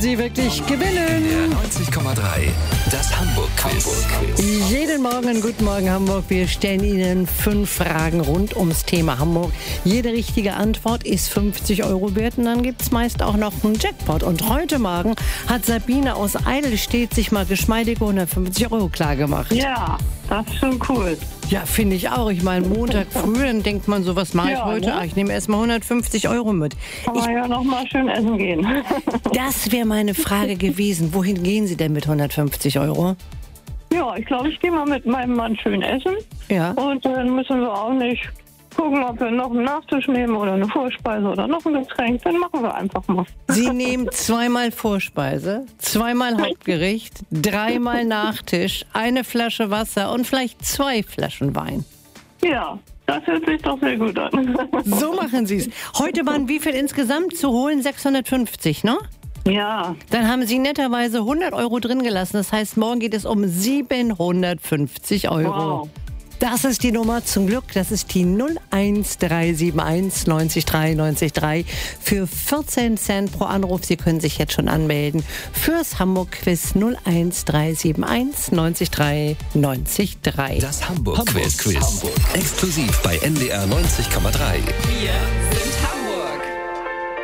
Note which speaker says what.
Speaker 1: Sie wirklich gewinnen.
Speaker 2: Der 90,3. Das Hamburg-Quiz.
Speaker 1: Jeden Morgen, guten Morgen Hamburg. Wir stellen Ihnen 5 Fragen rund ums Thema Hamburg. Jede richtige Antwort ist 50 € wert und dann gibt es meist auch noch einen Jackpot. Und heute Morgen hat Sabine aus Eidelstedt sich mal geschmeidige 150 € klar gemacht.
Speaker 3: Ja, das ist schon cool.
Speaker 1: Ja, finde ich auch. Ich meine, Montag früh, dann denkt man so, was mache ich heute?
Speaker 3: Ne?
Speaker 1: Ach, ich nehme erstmal 150 € mit.
Speaker 3: Kann man ja noch mal schön essen gehen.
Speaker 1: Das wäre meine Frage gewesen. Wohin gehen Sie denn mit 150 €?
Speaker 3: Ja, ich glaube, ich gehe mal mit meinem Mann schön essen.
Speaker 1: Ja.
Speaker 3: Und dann müssen wir auch nicht gucken, ob wir noch einen Nachtisch nehmen oder eine Vorspeise oder noch ein Getränk. Dann machen wir einfach mal.
Speaker 1: Sie nehmen 2-mal Vorspeise, 2-mal Hauptgericht, 3-mal Nachtisch, eine Flasche Wasser und vielleicht 2 Flaschen Wein.
Speaker 3: Ja, das hört sich doch sehr gut an.
Speaker 1: So machen Sie es. Heute waren wie viel insgesamt zu holen? 650, ne?
Speaker 3: Ja,
Speaker 1: Dann haben Sie netterweise 100 € drin gelassen. Das heißt, morgen geht es um 750 €.
Speaker 3: wow.
Speaker 1: Das ist die Nummer zum Glück. Das ist die 01371 90 3 90 3 für 14 Cent pro Anruf. Sie können sich jetzt schon anmelden fürs Hamburg-Quiz 01371 90 3 90 3.
Speaker 2: Das Hamburg-Quiz. Exklusiv bei NDR 90,3.
Speaker 4: Wir